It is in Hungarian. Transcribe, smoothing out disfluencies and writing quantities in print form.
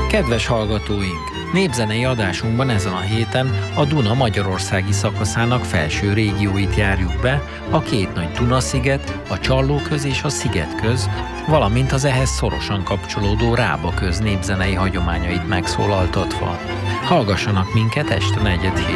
Kedves hallgatóink! Népzenei adásunkban ezen a héten a Duna magyarországi szakaszának felső régióit járjuk be, a két nagy Duna-sziget, a Csallóköz és a Szigetköz, valamint az ehhez szorosan kapcsolódó Rábaköz népzenei hagyományait megszólaltatva. Hallgassanak minket este 4:07.